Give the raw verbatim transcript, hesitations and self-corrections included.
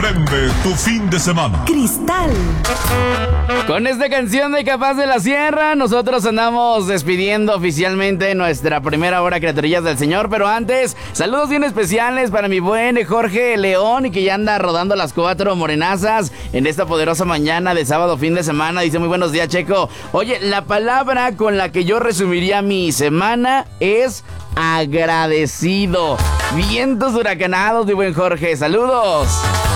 Prende tu fin de semana. Cristal. Con esta canción de Capaz de la Sierra, nosotros andamos despidiendo oficialmente nuestra primera hora Criaturillas del Señor. Pero antes, saludos bien especiales para mi buen Jorge León, y que ya anda rodando las cuatro morenazas en esta poderosa mañana de sábado fin de semana. Dice: muy buenos días, Checo. Oye, la palabra con la que yo resumiría mi semana es agradecido. Vientos huracanados, mi buen Jorge. Saludos.